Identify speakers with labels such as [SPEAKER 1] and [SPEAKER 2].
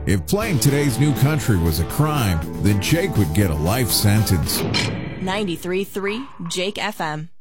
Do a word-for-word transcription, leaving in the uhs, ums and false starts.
[SPEAKER 1] If playing today's new country was a crime, then Jake would get a life sentence.
[SPEAKER 2] ninety-three point three Jake F M.